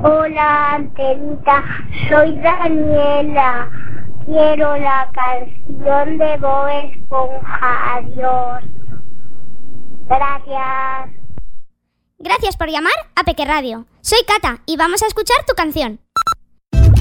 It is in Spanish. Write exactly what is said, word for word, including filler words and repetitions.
Hola, Antenita, soy Daniela. Quiero la canción de Bob Esponja. Adiós. Gracias. Gracias por llamar a Peque Radio. Soy Cata y vamos a escuchar tu canción.